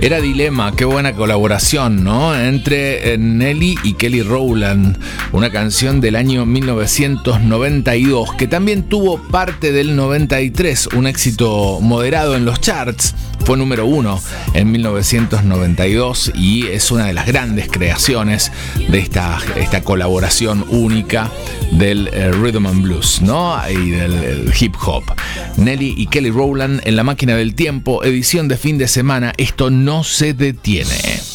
Era Dilema, qué buena colaboración, ¿no? Entre Nelly y Kelly Rowland, una canción del año 1992, que también tuvo parte del 93, un éxito moderado en los charts. Fue número 1 en 1992 y es una de las grandes creaciones de esta colaboración única del rhythm and blues, ¿no? Y del hip hop. Nelly y Kelly Rowland en La Máquina del Tiempo, edición de fin de semana. Esto no se detiene.